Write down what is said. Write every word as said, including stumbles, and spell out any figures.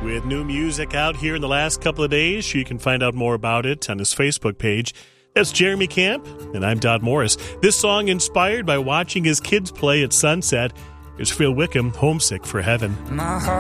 with new music out here in the last couple of days. You can find out more about it on his Facebook page. That's Jeremy Camp, and I'm Dodd Morris. This song inspired by watching his kids play at sunset. Here's Phil Wickham, Homesick for Heaven. My heart